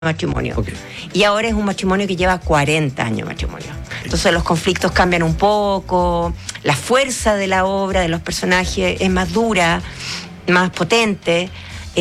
matrimonio. Okay. Y ahora es un matrimonio que lleva 40 años de matrimonio. Entonces los conflictos cambian un poco, la fuerza de la obra, de los personajes, es más dura, más potente,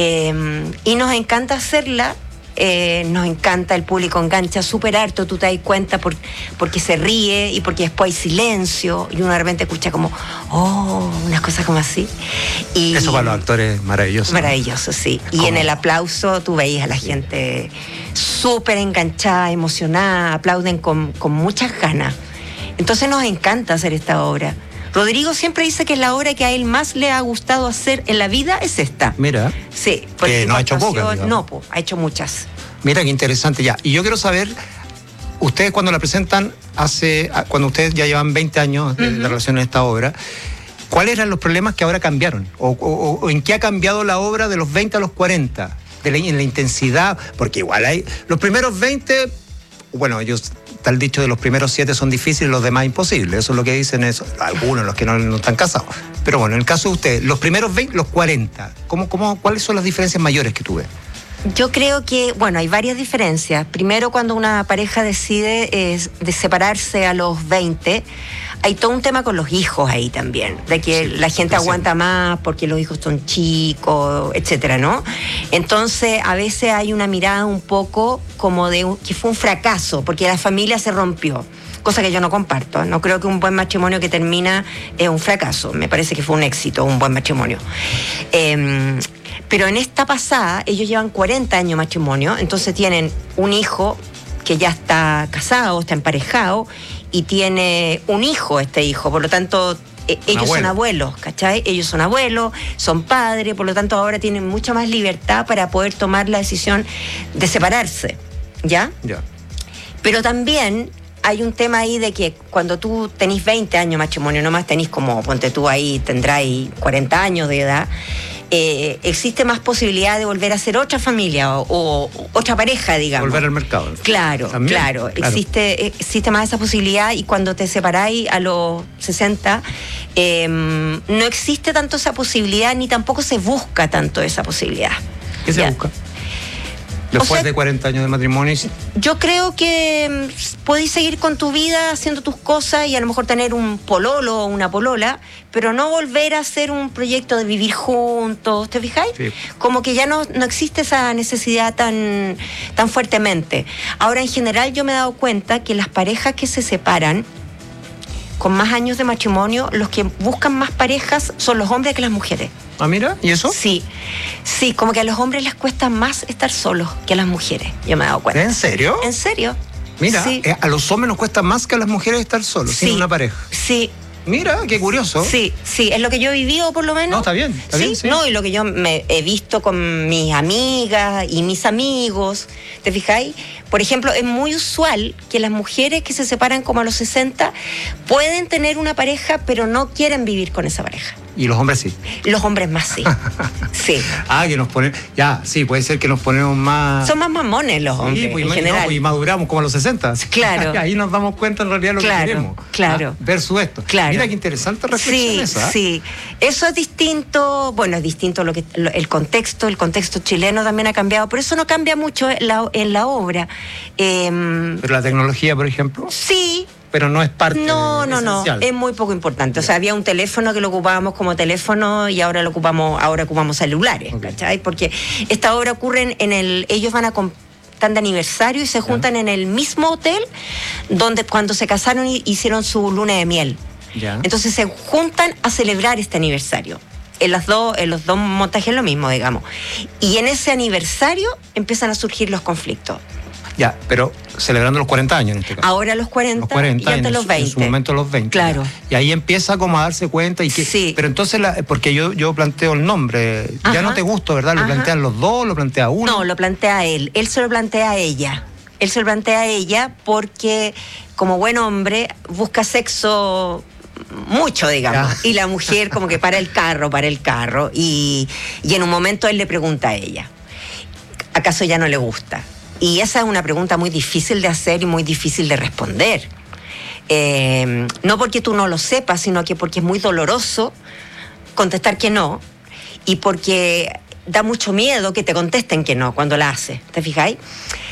y nos encanta hacerla. Nos encanta, el público engancha súper harto, tú te das cuenta porque se ríe y porque después hay silencio y uno de repente escucha como, unas cosas como así. Y eso para los actores es maravilloso. Maravilloso, sí. Y en el aplauso tú veías a la gente súper enganchada, emocionada, aplauden con muchas ganas. Entonces nos encanta hacer esta obra. Rodrigo siempre dice que la obra que a él más le ha gustado hacer en la vida es esta. Mira. Sí. Que no ha hecho pocas, digamos. No, ha hecho muchas. Mira qué interesante ya. Y yo quiero saber, ustedes cuando la presentan, cuando ustedes ya llevan 20 años de relación en esta obra, ¿cuáles eran los problemas que ahora cambiaron? ¿O en qué ha cambiado la obra de los 20 a los 40? En la intensidad, porque igual hay los primeros 20, bueno, ellos... Está el dicho de los primeros 7 son difíciles, los demás imposibles. Eso es lo que dicen algunos, los que no están casados. Pero bueno, en el caso de ustedes, los primeros 20, los 40, ¿cuáles son las diferencias mayores que tú ves? Yo creo que, hay varias diferencias. Primero, cuando una pareja decide de separarse a los 20, hay todo un tema con los hijos ahí también, de que la gente aguanta más porque los hijos son chicos, etcétera, ¿no? Entonces, a veces hay una mirada un poco como que fue un fracaso, porque la familia se rompió, cosa que yo no comparto. No creo que un buen matrimonio que termina es un fracaso. Me parece que fue un éxito, un buen matrimonio. Pero en esta pasada, ellos llevan 40 años de matrimonio, entonces tienen un hijo que ya está casado, está emparejado, y tiene un hijo este hijo, por lo tanto ellos son abuelos, ¿cachai? Ellos son abuelos, son padres, por lo tanto ahora tienen mucha más libertad para poder tomar la decisión de separarse, ¿ya? Ya. Pero también hay un tema ahí de que cuando tú tenés 20 años de matrimonio, nomás tenés como, ponte tú ahí, tendráis 40 años de edad, existe más posibilidad de volver a ser otra familia o otra pareja, digamos. Volver al mercado. Claro. Existe más esa posibilidad, y cuando te separáis a los 60, no existe tanto esa posibilidad, ni tampoco se busca tanto esa posibilidad. ¿Qué se busca? Después de 40 años de matrimonio. Yo creo que podéis seguir con tu vida haciendo tus cosas y a lo mejor tener un pololo o una polola, pero no volver a hacer un proyecto de vivir juntos, ¿te fijáis? Sí. Como que ya no existe esa necesidad tan fuertemente. Ahora, en general, yo me he dado cuenta que las parejas que se separan con más años de matrimonio, los que buscan más parejas son los hombres que las mujeres. Ah, mira, ¿y eso? Sí, como que a los hombres les cuesta más estar solos que a las mujeres, yo me he dado cuenta. ¿En serio? ¿En serio? Mira, sí. A los hombres nos cuesta más que a las mujeres estar solos, sin una pareja. Sí. Mira, qué curioso. Sí, es lo que yo he vivido, por lo menos. No, está bien, sí. No, y lo que yo me he visto con mis amigas y mis amigos, ¿te fijáis? Por ejemplo, es muy usual que las mujeres que se separan como a los 60 pueden tener una pareja, pero no quieren vivir con esa pareja. ¿Y los hombres sí? Los hombres más sí. Sí. Que nos ponen... Ya, sí, puede ser que nos ponemos más... Son más mamones los hombres, en general. Y maduramos como a los 60. Claro. Ahí nos damos cuenta en realidad lo que queremos. Claro. Versus esto. Claro. Mira qué interesante reflexión esa. Sí. Eso es distinto. Bueno, es distinto el contexto. El contexto chileno también ha cambiado. Pero eso no cambia mucho en la obra. Pero la tecnología, por ejemplo... Sí. Pero no es parte esencial. Es muy poco importante. O sea, había un teléfono que lo ocupábamos como teléfono y ahora ocupamos celulares, ¿cachai? Porque esta obra ocurre ellos están de aniversario y se juntan en el mismo hotel donde cuando se casaron hicieron su luna de miel. Ya. Entonces se juntan a celebrar este aniversario. En los dos montajes lo mismo, digamos. Y en ese aniversario empiezan a surgir los conflictos. Ya, pero celebrando los 40 años en este caso. Ahora los 40 y antes los 20. En su momento los 20. Claro. Y ahí empieza como a darse cuenta. Sí. Pero entonces, porque yo planteo el nombre. Ajá. Ya no te gusta, ¿verdad? ¿Lo plantean los dos? ¿Lo plantea uno? No, lo plantea él. Él se lo plantea a ella. Él se lo plantea a ella porque, como buen hombre, busca sexo mucho, digamos. Y la mujer como que para el carro. Y en un momento él le pregunta a ella, ¿acaso ya no le gusta? Y esa es una pregunta muy difícil de hacer y muy difícil de responder. No porque tú no lo sepas, sino que porque es muy doloroso contestar que no, y porque da mucho miedo que te contesten que no cuando la haces, ¿te fijáis?